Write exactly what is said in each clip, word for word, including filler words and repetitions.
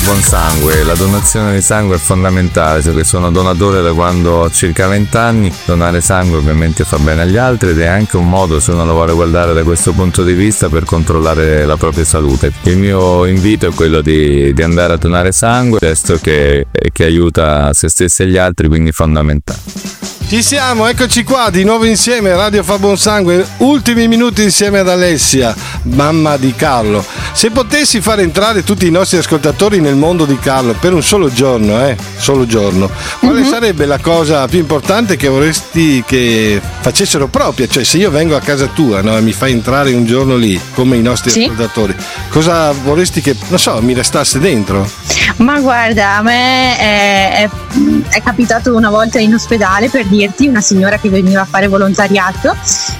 buon sangue. La donazione di sangue è fondamentale, so che sono donatore da quando ho circa venti anni. Donare sangue ovviamente fa bene agli altri ed è anche un modo, se uno lo vuole guardare da questo punto di vista, per controllare la propria salute. Il mio invito è quello di, di andare a donare sangue, gesto che, che aiuta se stessi e gli altri, quindi fondamentale. Ci siamo, eccoci qua di nuovo insieme, Radio Fa Buon Sangue, ultimi minuti insieme ad Alessia, mamma di Carlo. Se potessi far entrare tutti i nostri ascoltatori nel mondo di Carlo per un solo giorno, eh, solo giorno, quale mm-hmm. sarebbe la cosa più importante che vorresti che facessero propria? Cioè, se io vengo a casa tua, no, e mi fai entrare un giorno lì, come i nostri sì. ascoltatori, cosa vorresti che, non so, mi restasse dentro? Ma guarda, a me è, è, è capitato una volta in ospedale, per dirti, una signora che veniva a fare volontariato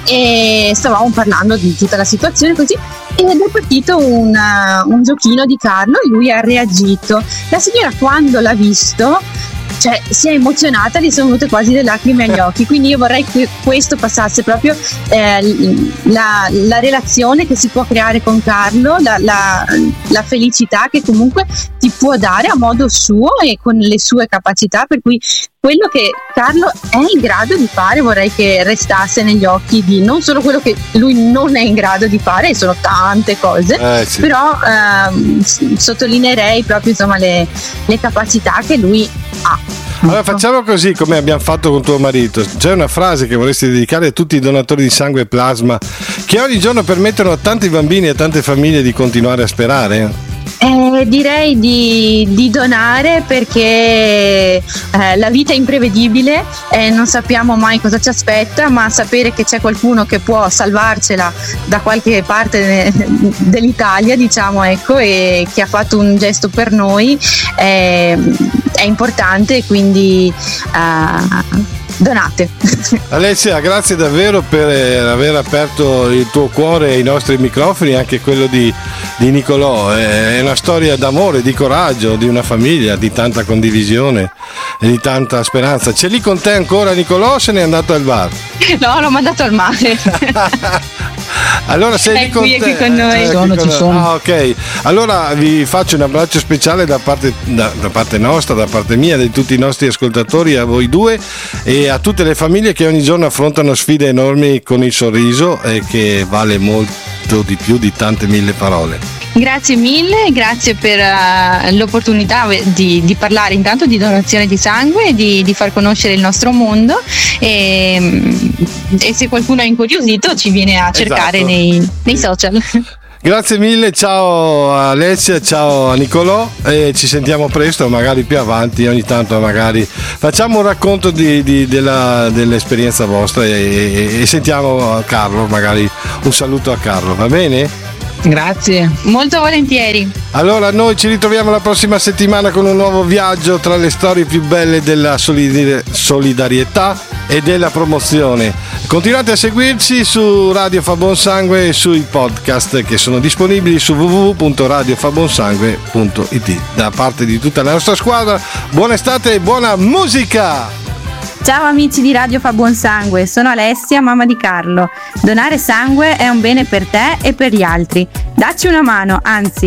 e stavamo parlando di tutta la situazione così, ed è partito un, un giochino di Carlo e lui ha reagito. La signora, quando l'ha visto, cioè si è emozionata, gli sono venute quasi le lacrime agli occhi. Quindi io vorrei che questo passasse proprio, eh, la, la relazione che si può creare con Carlo, la, la, la felicità che comunque ti può dare a modo suo e con le sue capacità, per cui quello che Carlo è in grado di fare vorrei che restasse negli occhi di non solo quello che lui non è in grado di fare, e sono tante cose, eh, sì. però ehm, sottolineerei proprio, insomma, le, le capacità che lui ha. Allora facciamo così, come abbiamo fatto con tuo marito. C'è una frase che vorresti dedicare a tutti i donatori di sangue e plasma che ogni giorno permettono a tanti bambini e a tante famiglie di continuare a sperare? Eh, direi di, di donare, perché eh, la vita è imprevedibile e non sappiamo mai cosa ci aspetta, ma sapere che c'è qualcuno che può salvarcela da qualche parte dell'Italia, diciamo, ecco, e che ha fatto un gesto per noi è, è importante, quindi uh, donate. Alessia, grazie davvero per aver aperto il tuo cuore ai nostri microfoni, anche quello di, di Nicolò. È una storia d'amore, di coraggio, di una famiglia, di tanta condivisione e di tanta speranza. C'è lì con te ancora Nicolò o se n'è andato al bar? No, l'ho mandato al mare. Allora sei è lì con qui, te. È qui con noi. Eh, ci sono, con... ci sono. Ah, ok. Allora vi faccio un abbraccio speciale da parte, da, da parte nostra, da parte mia, di tutti i nostri ascoltatori, a voi due e a tutte le famiglie che ogni giorno affrontano sfide enormi con il sorriso, e che vale molto di più di tante mille parole. Grazie mille, grazie per uh, l'opportunità di, di parlare intanto di donazione di sangue e di, di far conoscere il nostro mondo, e, e se qualcuno è incuriosito ci viene a cercare esatto. nei, nei social. Grazie mille, ciao Alessia, ciao a Nicolò, e ci sentiamo presto, magari più avanti, ogni tanto magari facciamo un racconto di, di, della, dell'esperienza vostra, e, e, e sentiamo Carlo, magari un saluto a Carlo, va bene? Grazie, molto volentieri. Allora noi ci ritroviamo la prossima settimana con un nuovo viaggio tra le storie più belle della solidarietà e della promozione. Continuate a seguirci su Radio Fa Buon Sangue e sui podcast che sono disponibili su w w w punto radio fa buon sangue punto i t. Da parte di tutta la nostra squadra, buona estate e buona musica! Ciao amici di Radio Fa Buon Sangue, sono Alessia, mamma di Carlo. Donare sangue è un bene per te e per gli altri. Dacci una mano, anzi